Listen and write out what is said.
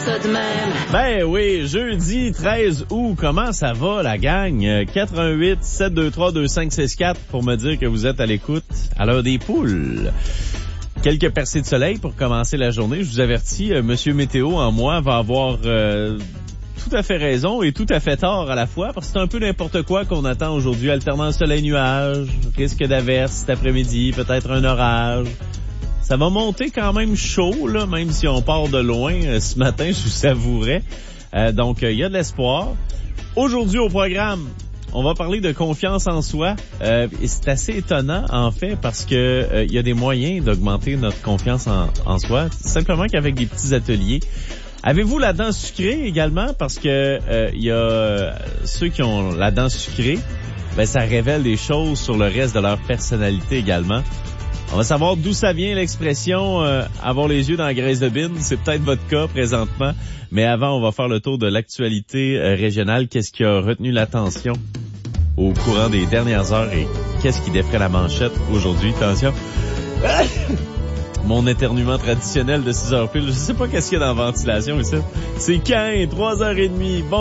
ça de même. Ben oui, jeudi 13 août, comment ça va la gang? 88-723-2564 pour me dire que vous êtes à l'écoute à l'heure des poules. Quelques percées de soleil pour commencer la journée. Je vous avertis, Monsieur Météo en moi va avoir tout à fait raison et tout à fait tort à la fois, parce que c'est un peu n'importe quoi qu'on attend aujourd'hui. Alternance soleil-nuage, risque d'averse cet après-midi, peut-être un orage. Ça va monter quand même chaud, là, même si on part de loin ce matin, je vous savourais. Donc, il y a de l'espoir. Aujourd'hui au programme, on va parler de confiance en soi. Et c'est assez étonnant, en fait, parce que il y a des moyens d'augmenter notre confiance en soi, simplement qu'avec des petits ateliers. Avez-vous la dent sucrée également? Parce que il y a ceux qui ont la dent sucrée, ben ça révèle des choses sur le reste de leur personnalité également. On va savoir d'où ça vient l'expression avoir les yeux dans la graisse de bine. C'est peut-être votre cas présentement. Mais avant, on va faire le tour de l'actualité régionale. Qu'est-ce qui a retenu l'attention au courant des dernières heures et qu'est-ce qui défrait la manchette aujourd'hui? Attention. Mon éternuement traditionnel de 6 heures pile. Je sais pas qu'est-ce qu'il y a dans la ventilation ici. C'est quand? 3h30. Bon.